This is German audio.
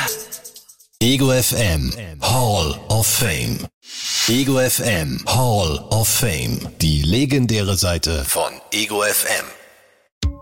Ego FM Hall of Fame. Ego FM Hall of Fame. Die legendäre Seite von Ego FM.